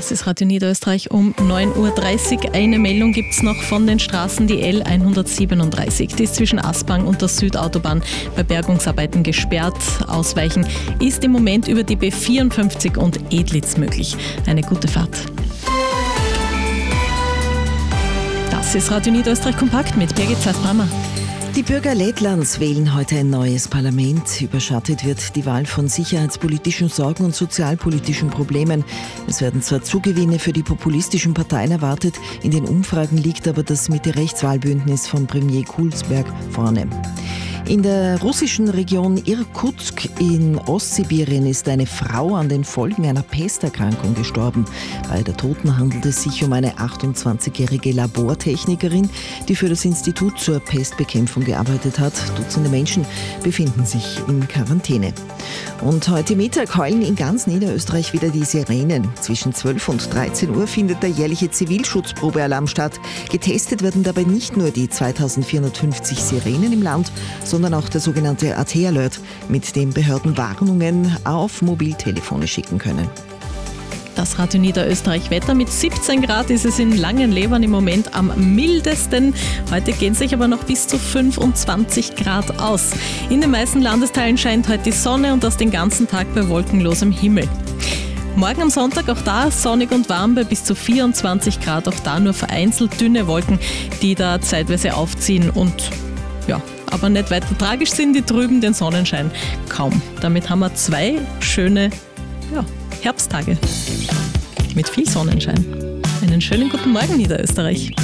Das ist Radio Niederösterreich um 9.30 Uhr. Eine Meldung gibt es noch von den Straßen. Die L137, die ist zwischen Aspang und der Südautobahn bei Bergungsarbeiten gesperrt. Ausweichen ist im Moment über die B54 und Edlitz möglich. Eine gute Fahrt. Das ist Radio Niederösterreich kompakt mit Birgit Zeif-Brammer. Die Bürger Lettlands wählen heute ein neues Parlament. Überschattet wird die Wahl von sicherheitspolitischen Sorgen und sozialpolitischen Problemen. Es werden zwar Zugewinne für die populistischen Parteien erwartet, in den Umfragen liegt aber das Mitte-Rechts-Wahlbündnis von Premier Kulsberg vorne. In der russischen Region Irkutsk in Ostsibirien ist eine Frau an den Folgen einer Pesterkrankung gestorben. Bei der Toten handelt es sich um eine 28-jährige Labortechnikerin, die für das Institut zur Pestbekämpfung gearbeitet hat. Dutzende Menschen befinden sich in Quarantäne. Und heute Mittag heulen in ganz Niederösterreich wieder die Sirenen. Zwischen 12 und 13 Uhr findet der jährliche Zivilschutzprobealarm statt. Getestet werden dabei nicht nur die 2450 Sirenen im Land, sondern auch der sogenannte AT-Alert, mit dem Behörden Warnungen auf Mobiltelefone schicken können. Das Radio Niederösterreich Wetter. Mit 17 Grad ist es in Langenlebern im Moment am mildesten. Heute gehen sich aber noch bis zu 25 Grad aus. In den meisten Landesteilen scheint heute die Sonne und das den ganzen Tag bei wolkenlosem Himmel. Morgen am Sonntag auch da sonnig und warm bei bis zu 24 Grad. Auch da nur vereinzelt dünne Wolken, die da zeitweise aufziehen und aber nicht weiter tragisch sind, die trüben den Sonnenschein kaum. Damit haben wir 2 schöne Herbsttage mit viel Sonnenschein. Einen schönen guten Morgen, Niederösterreich.